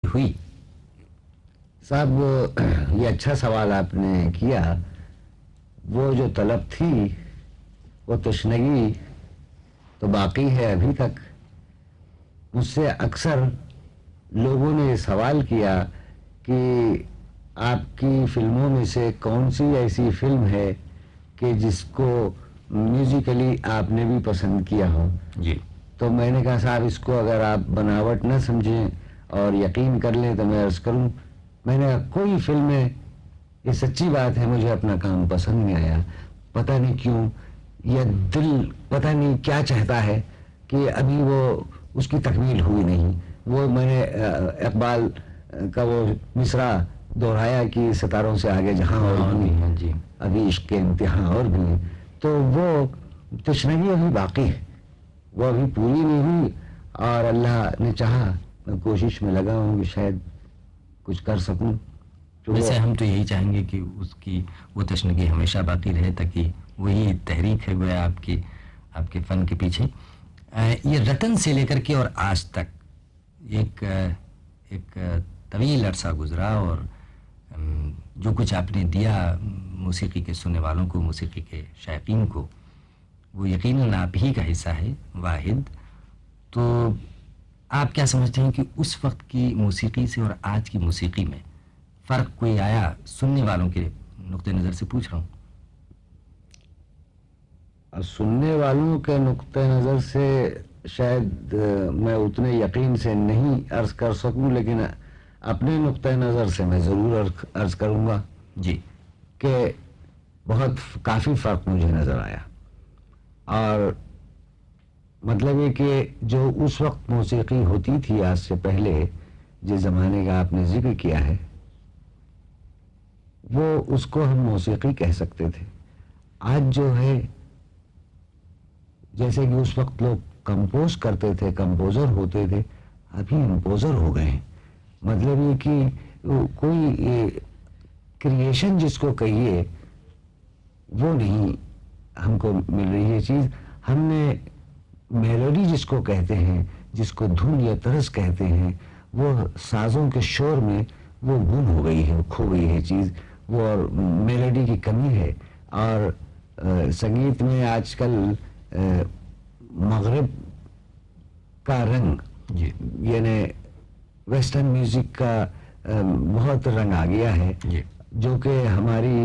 हुई? साहब, ये अच्छा सवाल आपने किया। वो जो तलब थी, वो तशनगी तो बाकी है अभी तक। मुझसे अक्सर लोगों ने सवाल किया कि आपकी फिल्मों में से कौन सी ऐसी फिल्म है कि जिसको म्यूजिकली आपने भी पसंद किया हो। जी। तो मैंने कहा साहब, इसको अगर आप बनावट न समझें और यकीन कर लें तो मैं अर्ज करूं, मैंने कहा कोई फिल्म में, ये सच्ची बात है, मुझे अपना काम पसंद नहीं आया। पता नहीं क्यों, यह दिल पता नहीं क्या चाहता है कि अभी वो उसकी तकमील हुई नहीं। वो मैंने इकबाल का वो मिसरा दोहराया कि सितारों से आगे जहां और भी हैं जी, अभी इश्क के इम्तिहान और भी। तो वो तशनगी अभी बाकी है, वो अभी पूरी नहीं हुई। और अल्लाह ने चाहा, मैं कोशिश में लगा हूँ कि शायद कुछ कर सकूं। तो वैसे हम तो यही चाहेंगे कि उसकी वो तशनगी हमेशा बाकी रहे, ताकि वही तहरीक है गोया आपकी, आपके फ़न के पीछे। ये रतन से लेकर के और आज तक एक एक तवील अरसा गुजरा, और जो कुछ आपने दिया मौसीकी के सुनने वालों को, मौसीकी के शायकीन को, वो यकीनन आप ही का हिस्सा है वाहिद। तो आप क्या समझते हैं कि उस वक्त की मौसीकी से और आज की मौसीकी में फ़र्क कोई आया? सुनने वालों के नुक्ते नज़र से पूछ रहा हूँ। सुनने वालों के नुक्ते नज़र से शायद मैं उतने यकीन से नहीं अर्ज कर सकूं, लेकिन अपने नुक्ते नज़र से मैं ज़रूर अर्ज करूंगा जी, कि बहुत काफ़ी फ़र्क मुझे नज़र आया। और मतलब ये कि जो उस वक्त मौसीकी होती थी, आज से पहले जिस ज़माने का आपने जिक्र किया है, वो उसको हम मौसीकी कह सकते थे। आज जो है, जैसे कि उस वक्त लोग कंपोज करते थे, कंपोजर होते थे, अभी इंपोजर हो गए हैं। मतलब ये कि कोई क्रिएशन जिसको कहिए वो नहीं हमको मिल रही है चीज़। हमने मेलोडी जिसको कहते हैं, जिसको धुन या तरस कहते हैं, वो साजों के शोर में वो गुम हो गई है, खो गई है चीज़ वो, और मेलोडी की कमी है। और संगीत में आजकल मगरिब का रंग, यानी वेस्टर्न म्यूजिक का बहुत रंग आ गया है, जो कि हमारी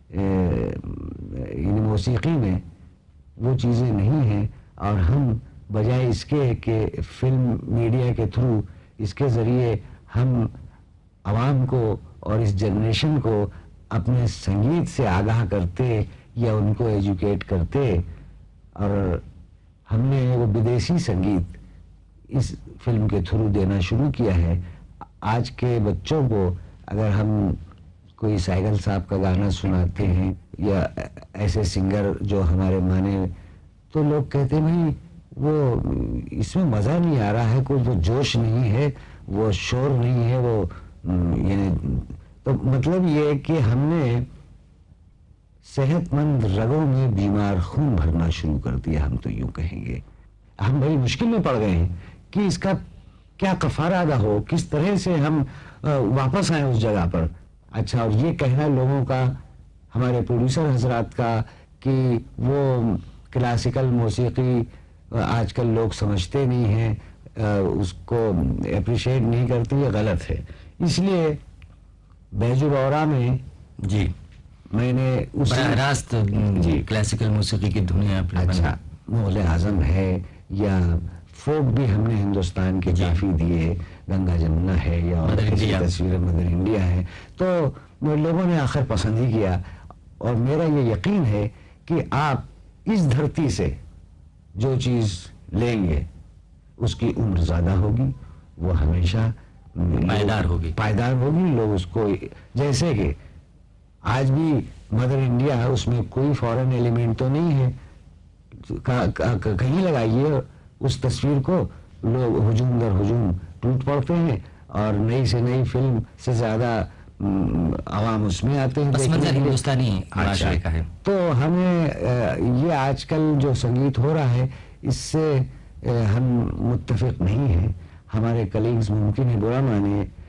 इन मौसीकी में वो चीज़ें नहीं हैं। और हम बजाय इसके कि फिल्म मीडिया के थ्रू, इसके ज़रिए हम आवाम को और इस जनरेशन को अपने संगीत से आगाह करते या उनको एजुकेट करते, और हमने वो विदेशी संगीत इस फिल्म के थ्रू देना शुरू किया है। आज के बच्चों को अगर हम कोई साइगल साहब का गाना सुनाते हैं या ऐसे सिंगर जो हमारे माने, तो लोग कहते हैं भाई वो इसमें मज़ा नहीं आ रहा है, कोई वो जोश नहीं है, वो शोर नहीं है, वो यानी। तो मतलब ये है कि हमने सेहतमंद रगों में बीमार खून भरना शुरू कर दिया, हम तो यूं कहेंगे। हम बड़ी मुश्किल में पड़ गए हैं कि इसका क्या कफारा अदा हो, किस तरह से हम वापस आए उस जगह पर। अच्छा, और ये कहना लोगों का, हमारे प्रोड्यूसर हजरात का, कि वो क्लासिकल मौसीकी आजकल लोग समझते नहीं हैं, उसको अप्रिशिएट नहीं करते, ये गलत है। इसलिए बैजुल औरा में जी मैंने उस रास्त जी क्लासिकल मौसीकी की धुनें आपने अच्छा, मुग़ल आज़म है या फोक भी हमने हिंदुस्तान के काफ़ी दिए, गंगा जमुना है या और तस्वीर मदर इंडिया है, तो लोगों ने आखिर पसंद ही किया। और मेरा ये यकीन है कि आप इस धरती से जो चीज़ लेंगे उसकी उम्र ज़्यादा होगी, वो हमेशा पायदार होगी। लोग उसको, जैसे कि आज भी मदर इंडिया, उसमें कोई फॉरेन एलिमेंट तो नहीं है। कहीं लगाइए उस तस्वीर को, लोग हुजूम दर हुजूम टूट पड़ते हैं, और नई से नई फिल्म से ज़्यादा आवाम उसमें आते हैं देखने के लिए। हिंदुस्तानी माशरे का है। तो हमें ये आजकल जो संगीत हो रहा है, इससे हम मुत्तफिक नहीं हैं। हमारे कलीग्स मुमकिन है बुरा माने,